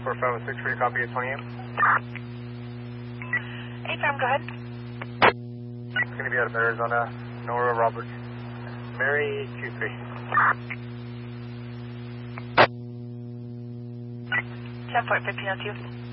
4506 for your copy at 20 a.m. AFM, go ahead. It's going to be out of Arizona, Nora Roberts. Mary 23. 10-4, 1502.